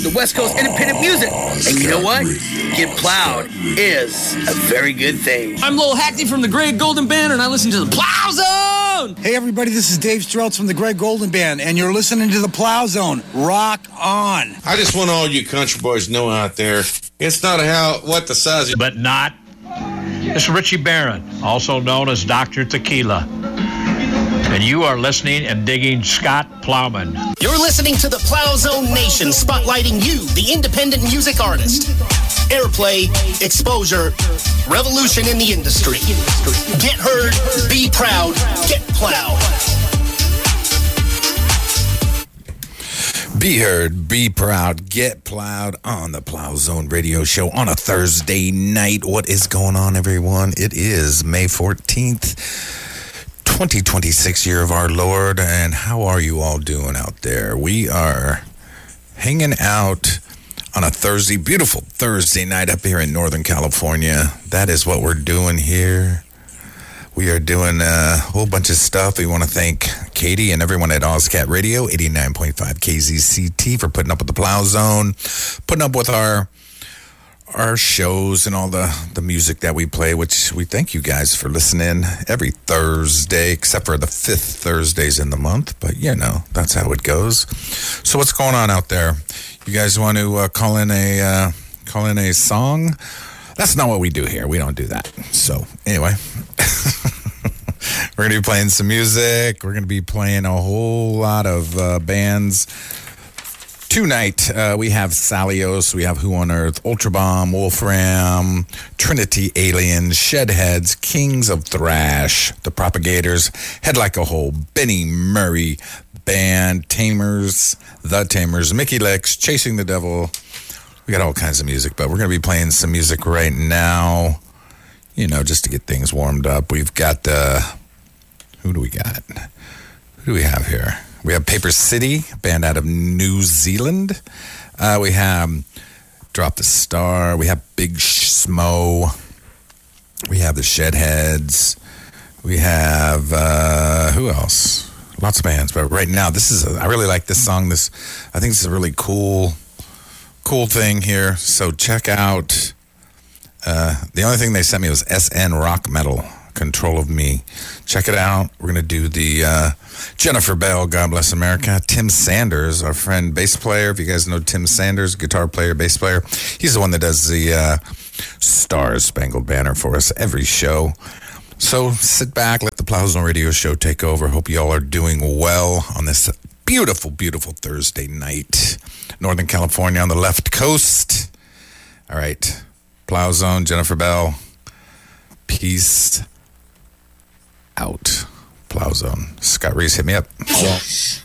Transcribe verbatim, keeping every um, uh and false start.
the West Coast independent music. And you know what? Get plowed is a very good thing. I'm Lowell Hackney from the Greg Golden Band, and I listen to the Plow Zone! Hey, everybody, this is Dave Streltz from the Greg Golden Band, and you're listening to the Plow Zone. Rock on. I just want all you country boys to know out there, it's not how what the size is. But not. It's Richie Barron, also known as Doctor Tequila. And you are listening and digging Scott Plowman. You're listening to the Plow Zone Nation, spotlighting you, the independent music artist. Airplay, exposure, revolution in the industry. Get heard, be proud, get plowed. Be heard, be proud, get plowed on the Plow Zone Radio Show on a Thursday night. What is going on, everyone? It is May fourteenth, twenty twenty-six, year of our Lord, and how are you all doing out there? We are hanging out on a Thursday, beautiful Thursday night up here in Northern California. That is what we're doing here. We are doing a whole bunch of stuff. We want to thank Katie and everyone at Ozcat Radio, eighty-nine point five K Z C T, for putting up with the Plow Zone, putting up with our our shows and all the, the music that we play, which we thank you guys for listening every Thursday, except for the fifth Thursdays in the month. But, you know, that's how it goes. So what's going on out there? You guys want to uh, call in a uh, call in a song? That's not what we do here. We don't do that. So, anyway, we're going to be playing some music. We're going to be playing a whole lot of uh, bands. Tonight, uh, we have Salios, we have Who on Earth, Ultra Bomb, Wolfram, Trinity Aliens, Shedheads, Kings of Thrash, The Propagators, Head Like a Hole, Benny Murray Band, Tamers, The Tamers, Mickey Lex, Chasing the Devil. We got all kinds of music, but we're going to be playing some music right now, you know, just to get things warmed up. We've got, uh, who do we got? Who do we have here? We have Paper City, a band out of New Zealand. Uh, we have Drop the Star. We have Big Smo. We have the Shedheads. We have, uh, who else? Lots of bands. But right now, this is, a, I really like this song. This, I think this is a really cool, cool thing here. So check out, uh, the only thing they sent me was S N Rock Metal, Control of Me. Check it out. We're going to do the uh, Jennifer Bell, God Bless America. Tim Sanders, our friend bass player. If you guys know Tim Sanders, guitar player, bass player, he's the one that does the uh, Stars Spangled Banner for us every show. So sit back, let the Plow Zone Radio Show take over. Hope you all are doing well on this beautiful, beautiful Thursday night. Northern California on the left coast. All right. Plow Zone, Jennifer Bell. Peace out. Plow Zone. Scott Reese, hit me up.